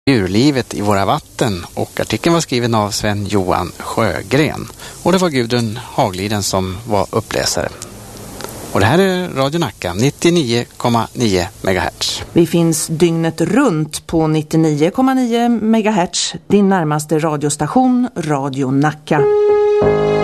Djurlivet i våra vatten, och artikeln var skriven av Sven-Johan Sjögren. Och det var Gudrun Hagliden som var uppläsare. Och det här är Radio Nacka, 99,9 MHz. Vi finns dygnet runt på 99,9 MHz, din närmaste radiostation, Radio Nacka.